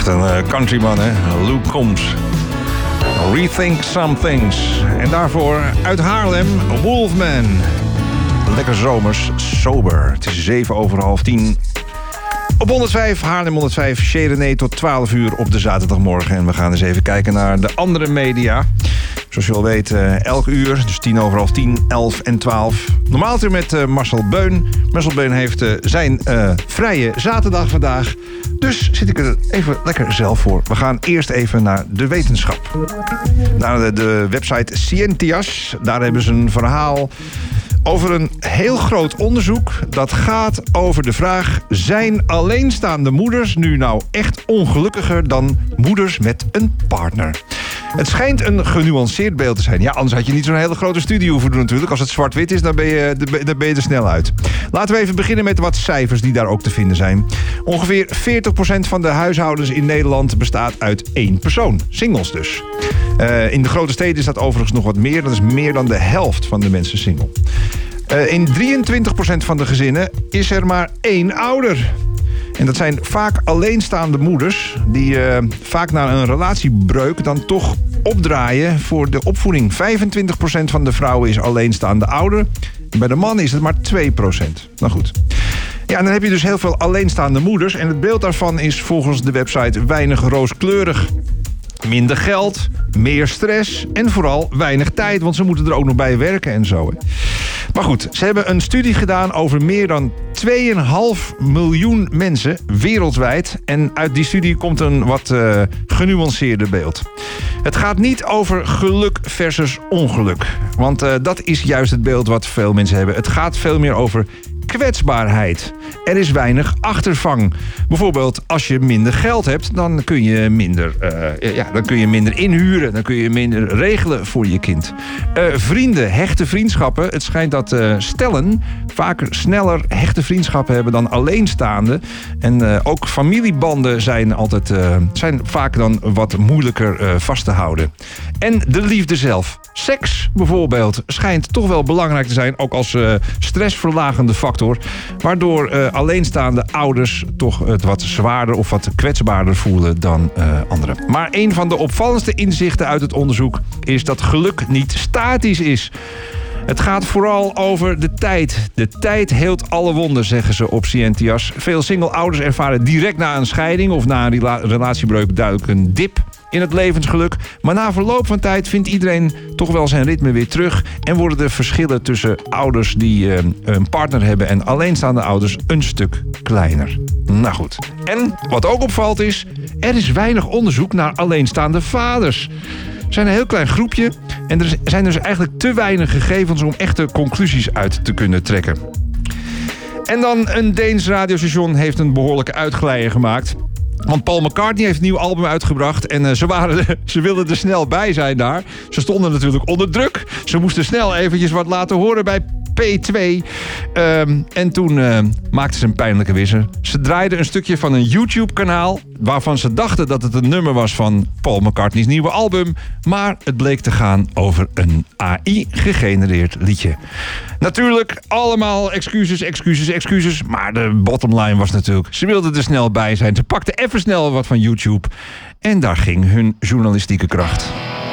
Echt een countryman, hè? Luke Combs. Rethink Some Things. En daarvoor uit Haarlem, Wolfman. Lekker zomers, sober. Het is 7:30. Op 105, Haarlem 105, Chez René tot 12 uur op de zaterdagmorgen. En we gaan eens even kijken naar de andere media. Zoals je al weet, elk uur, dus 10:10, 11 en 12. Normaal met Marcel Beun. Marcel Beun heeft zijn vrije zaterdag vandaag. Dus zit ik er even lekker zelf voor. We gaan eerst even naar de wetenschap. Naar de website Scientias. Daar hebben ze een verhaal over een heel groot onderzoek. Dat gaat over de vraag: zijn alleenstaande moeders nu nou echt ongelukkiger dan moeders met een partner? Het schijnt een genuanceerd beeld te zijn. Ja, anders had je niet zo'n hele grote studie hoeven doen natuurlijk. Als het zwart-wit is, dan ben je er snel uit. Laten we even beginnen met wat cijfers die daar ook te vinden zijn. Ongeveer 40% van de huishoudens in Nederland bestaat uit één persoon. Singles dus. In de grote steden is dat overigens nog wat meer. Dat is meer dan de helft van de mensen single. In 23% van de gezinnen is er maar één ouder. En dat zijn vaak alleenstaande moeders die vaak na een relatiebreuk dan toch opdraaien voor de opvoeding. 25% van de vrouwen is alleenstaande ouder. En bij de mannen is het maar 2%. Nou goed. Ja, en dan heb je dus heel veel alleenstaande moeders. En het beeld daarvan is volgens de website weinig rooskleurig. Minder geld, meer stress en vooral weinig tijd, want ze moeten er ook nog bij werken en zo. Hè. Maar goed, ze hebben een studie gedaan over meer dan 2,5 miljoen mensen wereldwijd. En uit die studie komt een wat genuanceerder beeld. Het gaat niet over geluk versus ongeluk. Want dat is juist het beeld wat veel mensen hebben. Het gaat veel meer over kwetsbaarheid. Er is weinig achtervang. Bijvoorbeeld, als je minder geld hebt, dan kun je minder inhuren. Dan kun je minder regelen voor je kind. Vrienden, hechte vriendschappen. Het schijnt dat stellen vaker sneller hechte vriendschappen hebben dan alleenstaanden. En ook familiebanden zijn vaak dan wat moeilijker vast te houden. En de liefde zelf. Seks bijvoorbeeld schijnt toch wel belangrijk te zijn, ook als stressverlagende factor, waardoor alleenstaande ouders toch het wat zwaarder of wat kwetsbaarder voelen dan anderen. Maar een van de opvallendste inzichten uit het onderzoek is dat geluk niet statisch is. Het gaat vooral over de tijd. De tijd heelt alle wonden, zeggen ze op Scientias. Veel single ouders ervaren direct na een scheiding of na een relatiebreuk duidelijk een dip in het levensgeluk. Maar na verloop van tijd vindt iedereen toch wel zijn ritme weer terug en worden de verschillen tussen ouders die een partner hebben en alleenstaande ouders een stuk kleiner. Nou goed. En wat ook opvalt is, er is weinig onderzoek naar alleenstaande vaders. Er zijn een heel klein groepje en er zijn dus eigenlijk te weinig gegevens om echte conclusies uit te kunnen trekken. En dan een Deens radiostation heeft een behoorlijke uitglijder gemaakt. Want Paul McCartney heeft een nieuw album uitgebracht en ze wilden er snel bij zijn daar. Ze stonden natuurlijk onder druk. Ze moesten snel eventjes wat laten horen bij P2. En toen maakten ze een pijnlijke wisser. Ze draaiden een stukje van een YouTube-kanaal waarvan ze dachten dat het een nummer was van Paul McCartney's nieuwe album. Maar het bleek te gaan over een AI-gegenereerd liedje. Natuurlijk allemaal excuses. Maar de bottomline was natuurlijk, ze wilden er snel bij zijn. Ze pakten even snel wat van YouTube. En daar ging hun journalistieke kracht.